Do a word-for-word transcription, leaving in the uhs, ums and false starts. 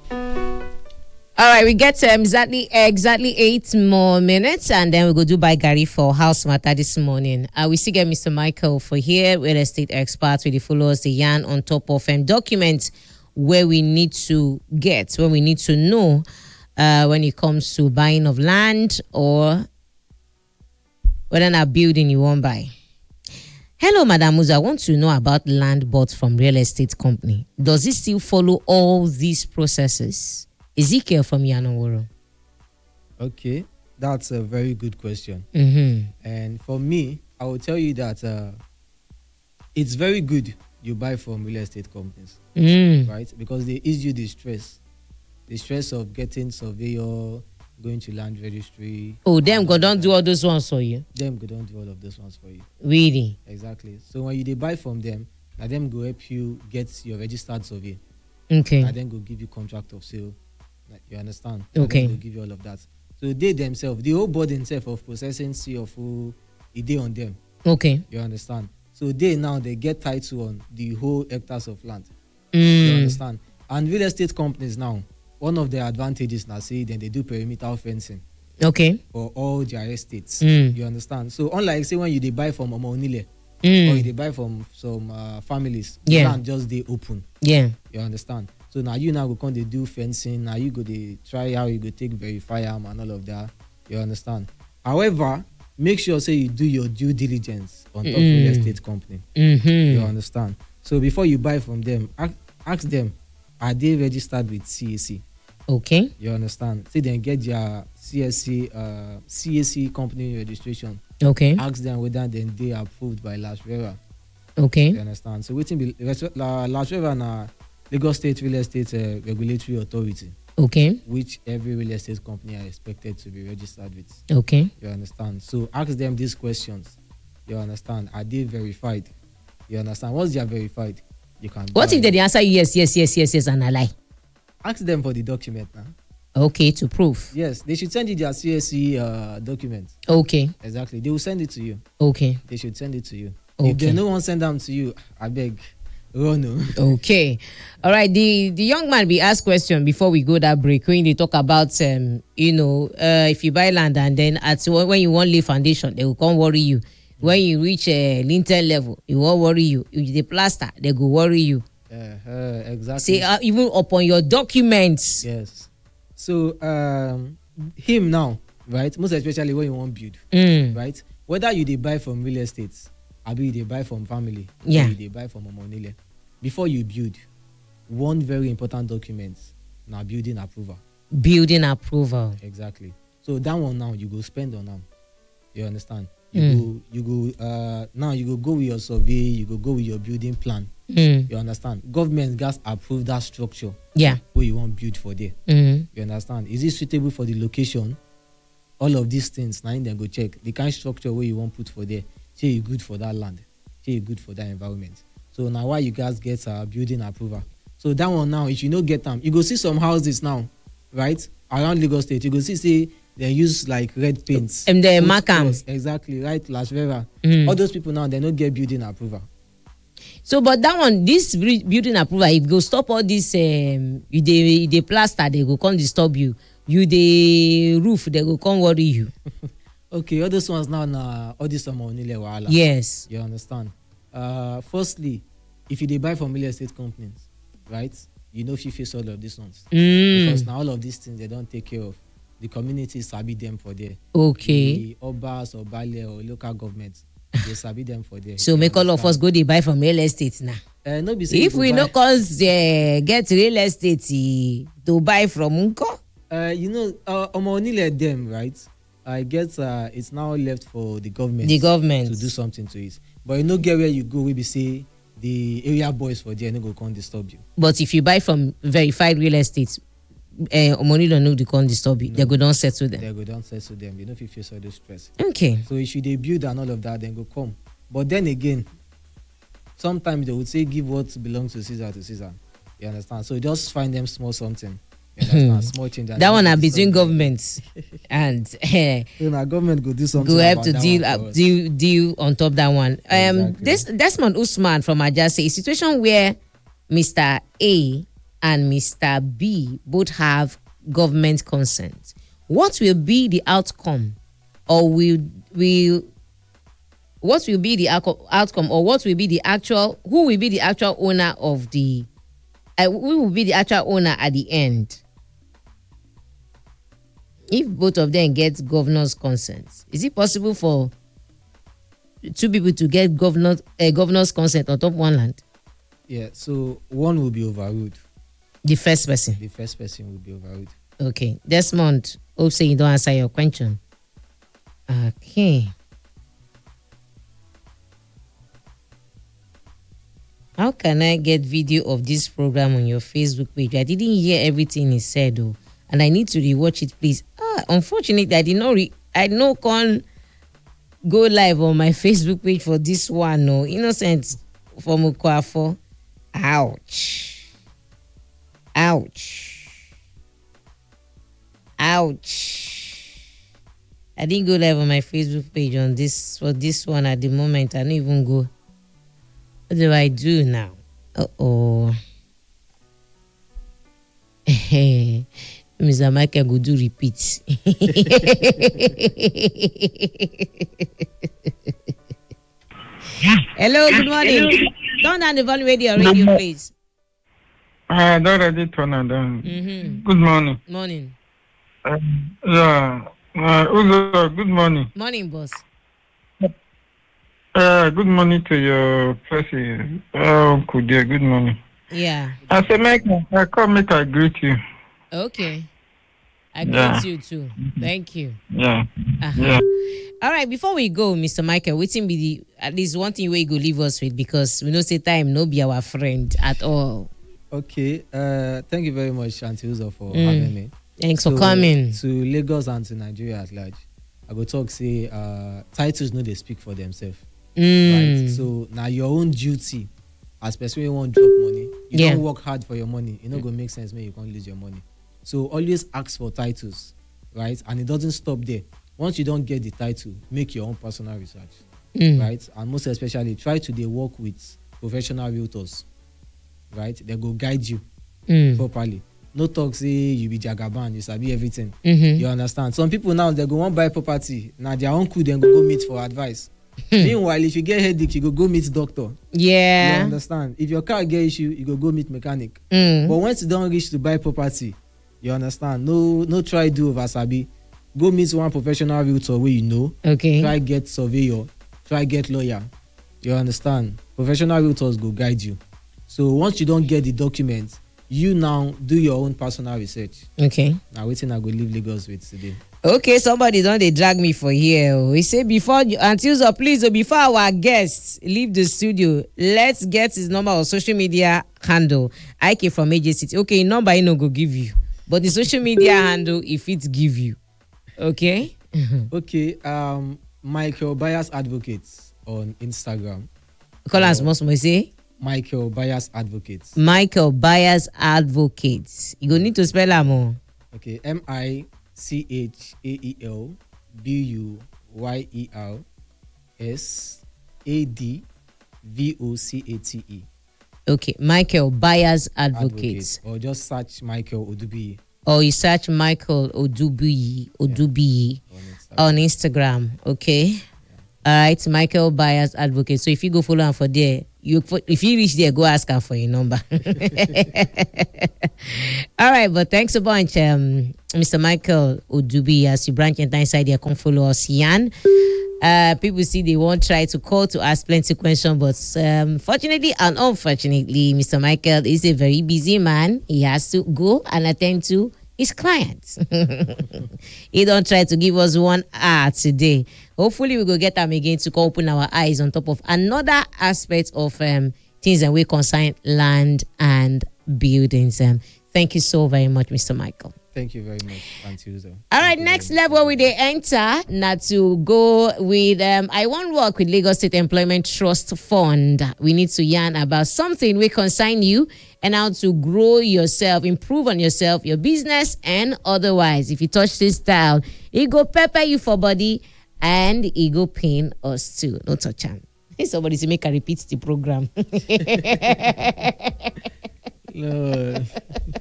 All right, we get um, exactly exactly eight more minutes, and then we go do by Gary for house matter this morning. Uh, we still get Mister Michael for here, real estate expert with the followers, the yarn on top of um, documents where we need to get, where we need to know uh, when it comes to buying of land or whether a building you want buy. Hello, Madam Musa. I want to know about land bought from real estate company. Does it still follow all these processes? Ezekiel from Yanoworo. Okay, that's a very good question. Mm-hmm. And for me, I will tell you that uh, it's very good you buy from real estate companies, Mm. right? Because they ease you the stress, the stress of getting surveyor, going to land registry. Oh, them go don't do all those ones for you. Them go don't do all of those ones for you. Really? Exactly. So when you they buy from them, now them go help you get your registered survey. Okay. And then go give you contract of sale. Like, you understand? Okay. They'll give you all of that. So they themselves, the whole board themselves of processing C of O, it day on them. Okay. You understand? So they now they get title on the whole hectares of land. Mm. You understand? And real estate companies now, one of their advantages now say then they do perimeter fencing Okay. for all their estates. Mm. You understand? So unlike say when you they buy from Omonile Mm. or you they buy from some uh, families, Yeah. the land just they open. Yeah. You understand? So now you now go come they do fencing. Now you go they try how you go take verify am and all of that. You understand? However, make sure say you do your due diligence on top Mm. of real estate company. Mm-hmm. You understand? So before you buy from them, ask, ask them, are they registered with C A C? Okay. You understand? See then get their C S C uh C A C company registration. Okay. Ask them whether then they are approved by Las Vera. Okay. You understand? So waiting be Las Vera na Lagos State Real Estate uh, Regulatory Authority, Okay. which every real estate company are expected to be registered with. Okay. You understand? So ask them these questions. You understand? Are they verified? You understand? Once they are verified, you can. What go if they ahead. dey answer yes, yes, yes, yes, yes, and I lie? Ask them for the document now. Okay, to prove. Yes, they should send you their C S C uh, document. Okay. Exactly. They will send it to you. Okay. They should send it to you. Okay. If they no one send them to you, I beg. Run. Oh. Okay. All right. The the young man be asked question before we go that break when they talk about um you know uh if you buy land and then at when you want lay foundation they will come worry you. When you reach a uh, lintel level, it won't worry you. If they plaster, they go worry you. Uh, uh, exactly. Say uh, even upon your documents. Yes. So um, him now, right? Most especially when you want build, Mm. right? Whether you they buy from real estate, or you they buy from family, Yeah. or you they buy from Omonile, before you build, one very important document now building approval. Building approval. Exactly. So that one now you go spend on them. You understand? You Mm. go, you go. Uh, now you go go with your survey. You go go with your building plan. Mm. You understand? Government gas approve that structure Yeah. where you want build for there. Mm. You understand? Is it suitable for the location? All of these things. Now then go check the kind of structure where you want put for there. Say you good for that land. Say you good for that environment. So now why you guys get a uh, building approval? So that one now, if you no get them, you go see some houses now, right? Around Lagos State, you go see say they use like red paints. And they Put mark 'em. cross. Exactly, right? Las Vera. Mm. All those people now they don't get building approval. So, but that one, this re- building approval, it go stop all this. Um, you dey dey plaster, they go come disturb you. You dey roof, they go come worry you. Okay, all those ones now, na all this some only wahala. Yes. You understand? Uh, firstly, if you dey buy from real estate companies, right? You know if you face all of these ones because Mm. now all of these things they don't take care of. The community sabi them for there. Okay. The obas or bale or local governments they sabi them for there. So You make all of us understand? go dey buy from real estate now. Uh, no be say If you go we buy- no cause uh, get real estate uh, to buy from Unko. Uh, you know, uh, Omo Onile them, right? I guess uh, it's now left for the government. The government. to do something to it. But you know, get where you go, we be say the area boys for there no go come disturb you. But if you buy from verified real estate, uh, money don't know they can't disturb you. No. They go down settle them. They go down settle them. You know if you face all the stress. Okay. So if you they build and all of that, then go come. But then again, sometimes they would say give what belongs to Caesar to Caesar. You understand? So just find them small something. You understand? Small change. That one are between governments and uh, So now government go do something. go help about to that deal one uh, for us. deal deal on top that one. Um, Exactly. this Desmond Usman from Ajah say a situation where Mister A and Mister B both have government consent, what will be the outcome, or will will what will be the outcome, or what will be the actual, who will be the actual owner of the, uh, who will be the actual owner at the end? If both of them get governor's consent, is it possible for two people to get governor, uh, governor's consent on top one land? Yeah, so one will be overruled. The first person? The first person will be overruled. Okay. Desmond, hope say you don't answer your question. Okay. How can I get video of this program on your Facebook page? I didn't hear everything he said, though, and I need to rewatch it, please. Ah, unfortunately, I did not. Re- I no can go live on my Facebook page for this one. No, Innocent from Okwafo. Ouch! Ouch! Ouch! I didn't go live on my Facebook page on this for this one at the moment. I don't even go. What do I do now? Uh-oh. Mister Michael go do repeat. Hello, good morning. Hello. Turn down the volume radio, radio please. I had already turned it down. Mm-hmm. Good morning. Morning. Uh, yeah. Uh, Uzo, good morning. Morning, boss. Uh, good morning to your president. Uh, Uncle dear, good morning. Yeah. I said, Mike, I come make I greet you. Okay. I greet yeah. you too. Thank you. Yeah. Uh-huh. Yeah. All right, before we go, Mister Michael, waiting be the at least one thing where you go leave us with, because we know say time no be our friend at all. Okay. Uh, thank you very much, Auntie Uzo, for mm. having me. Thanks so, for coming. To Lagos and to Nigeria at large, I go talk say uh, titles no they speak for themselves. Mm. Right. So now your own duty as person you want drop money, you yeah. don't work hard for your money. You know, go make sense. Maybe you can't lose your money. So always ask for titles, right? And it doesn't stop there. Once you don't get the title, make your own personal research, mm. right? And most especially, try to they work with professional realtors, right? They go guide you mm. properly. No talk say you be jagaban, you sabi everything. Mm-hmm. You understand? Some people now they go want buy property. Now their uncle then go go meet for advice. Meanwhile, if you get headache, you go go meet doctor. Yeah. You understand? If your car get issue, you go go meet mechanic. Mm. But once you don't reach to buy property, you understand? No, no try do over sabi. Go meet one professional realtor where you know. Okay. Try get surveyor. Try get lawyer. You understand? Professional realtors go guide you. So once you don't get the documents, you now do your own personal research. Okay. Now waiting I go leave Lagos with today. Okay, somebody don't they drag me for here. We say before you, Auntie Uzo, please, before our guests leave the studio, let's get his number or social media handle. I K from A J City. Okay, number I no go give you, but the social media handle if it give you. Okay. Okay. Um, Michael Bias Advocates on Instagram. Call us most more say. Michael Bias Advocates. Michael Bias Advocates. You go need to spell them more. Okay. M I C H A E L B U Y E R S A D V O C A T E. Okay, Michael Bias Advocates. Advocates. Or just search Michael Odubiyi. Or you search Michael Odubiyi, Odubiyi yeah. on, Instagram. on Instagram. Okay. Yeah. All right, Michael Bias Advocates. So if you go follow him for there, you if you reach there, go ask her for your number. All right, but thanks a bunch, um, Mister Michael Odubiyi. As you branch enter inside there, come follow us, Yan. Uh, people see they won't try to call to ask plenty questions, but um, fortunately and unfortunately, Mister Michael is a very busy man. He has to go and attend to his clients. He don't try to give us one hour today. Hopefully, we will get them again to open our eyes on top of another aspect of um, things that we concern land and buildings. Um, thank you so very much, Mister Michael. Thank you very much, Auntie Uzo. All right, next level we they enter now to go with um I want to work with Lagos State Employment Trust Fund. We need to yarn about something we consign you and how to grow yourself, improve on yourself, your business, and otherwise. If you touch this style, it go pepper you for body and it go pain us too. No touch on. Hey, somebody to make a repeat the program. No.